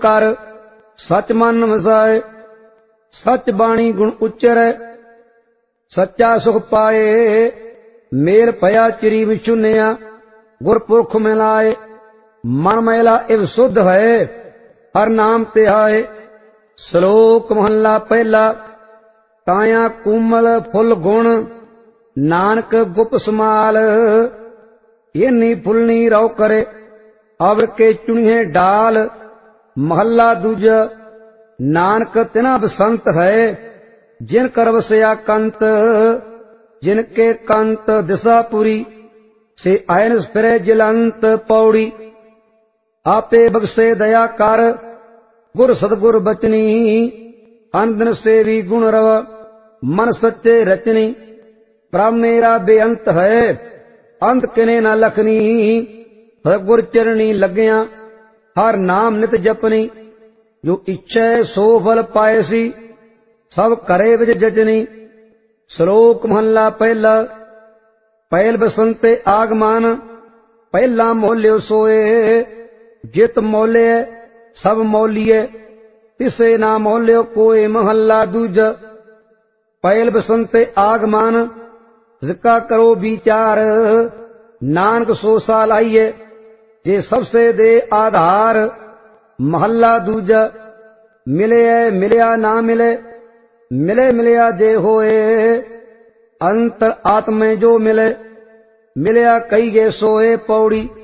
कर सच मन वसाए। सच बाणी गुण उच्चरै सच्चा सुख पाए। मेल भया चिरी विचुनिया गुरपुरख मिलाए। मन मैला इव शुद्ध है हर नाम तिहाए। श्लोक महला पहला। काया कूमल फुल गुण नानक गुप समाल। इन्नी फुलनी रौ करे अवर के चुनिए डाल। महला दूजा। नानक तिना बसंत है जिन कर वसया कंत। जिनके कंत दिशापुरी से आयन फिरे जिलंत पौड़ी। आपे बख्शे दया कर गुर सतगुर बचनी। अंदन सेवी गुण रव मन सच्चे रचनी। प्रभ मेरा बेअंत है अंत किने न लखनी। गुर चरणी लग्या हर नाम नित जपनी। जो इच्छै सो फल पाएसी सब करे विच जचनी। श्लोक महला पहला। पहल बसंते आगमान पहला मोल्यो सोए। जित मोल्य सब मोलिए तिसे ना मोल्यो कोई। महला दूजा। पहल बसंते आगमान जिका करो विचार। नानक सो साल आइए जे सबसे दे आधार। महला दूजा। मिले मिलया ना मिले मिले मिलया जे होए। अंतर आत्मे जो मिले मिलया कई गे सोए पौड़ी।